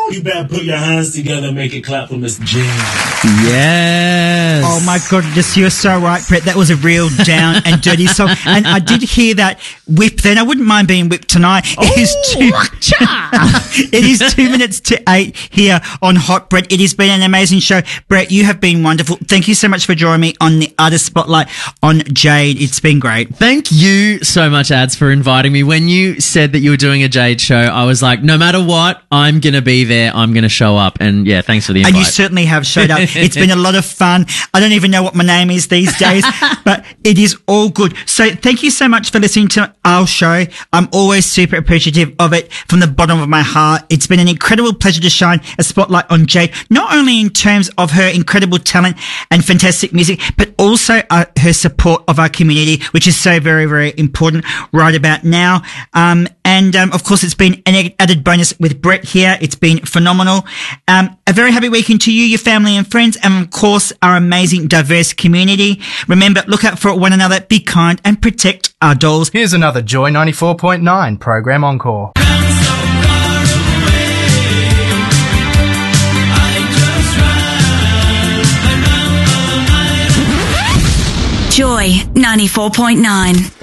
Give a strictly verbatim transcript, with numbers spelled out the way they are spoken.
You better put your hands together and make it clap for Miss Jane. Yes. Oh my goodness, you're so right, Brett. That was a real down and dirty song. And I did hear that whip then. I wouldn't mind being whipped tonight. It is two, it is two minutes to eight here on Hot Brett. It has been an amazing show. Brett, you have been wonderful. Thank you so much for joining me on the Artist Spotlight on Jade. It's been great. Thank you so much, Ads, for inviting me. When you said that you were doing a Jade show, I was like, no matter what, I'm going to be there. I'm going to show up. And yeah, thanks for the invite. And you certainly have showed up. It's been a lot of fun. I don't even know what my name is these days, but it is all good. So thank you so much for listening to our show. I'm always super appreciative of it from the bottom of my heart. It's been an incredible pleasure to shine a spotlight on Jade, not only in terms of her incredible talent and fantastic music, but also uh, her support of our community, which is so very, very important right about now. Um, and um, of course, it's been an added bonus with Brett here. It's been phenomenal. Um, a very happy weekend to you, your family and friends, and of course, our amazing diverse community. Remember, look out for one another, be kind, and protect our dolls. Here's another Joy ninety-four point nine program encore. Joy ninety-four point nine.